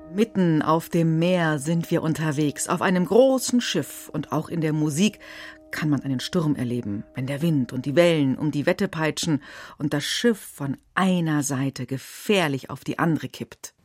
Mitten auf dem Meer sind wir unterwegs, auf einem großen Schiff, und auch in der Musik kann man einen Sturm erleben, wenn der Wind und die Wellen um die Wette peitschen und das Schiff von einer Seite gefährlich auf die andere kippt.